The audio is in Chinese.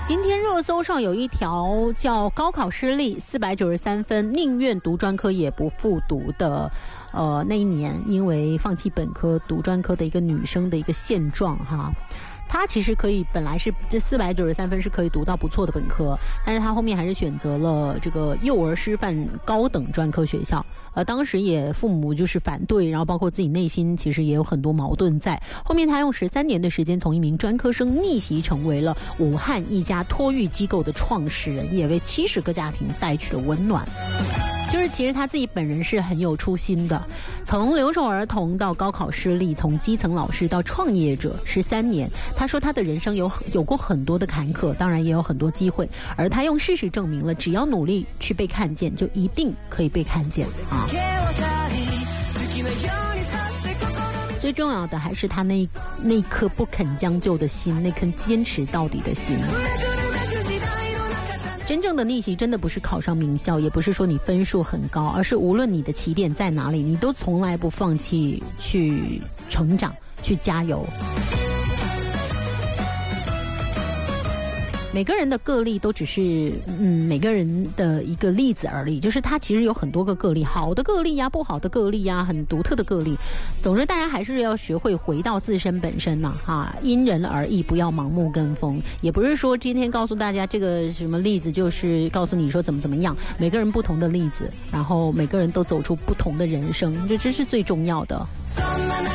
今天热搜上有一条叫高考失利493分，宁愿读专科也不复读的那一年因为放弃本科读专科的一个女生的一个现状哈。她其实可以本来是这493分是可以读到不错的本科，但是她后面还是选择了这个幼儿师范高等专科学校。当时也父母就是反对，然后包括自己内心其实也有很多矛盾在。后面她用13年的时间从一名专科生逆袭成为了武汉一家托育机构的创始人，也为70个家庭带去了温暖。就是其实他自己本人是很有初心的，从留守儿童到高考失利，从基层老师到创业者，13年。他说他的人生有过很多的坎坷，当然也有很多机会，而他用事实证明了，只要努力去被看见，就一定可以被看见啊。最重要的还是他那颗不肯将就的心，那颗坚持到底的心。真正的逆袭真的不是考上名校，也不是说你分数很高，而是无论你的起点在哪里，你都从来不放弃去成长，去加油。每个人的个例都只是每个人的一个例子而已，就是它其实有很多个个例，好的个例呀，不好的个例呀，很独特的个例。总之大家还是要学会回到自身本身呐，因人而异，不要盲目跟风。也不是说今天告诉大家这个什么例子就是告诉你说怎么样，每个人不同的例子，然后每个人都走出不同的人生，这是最重要的。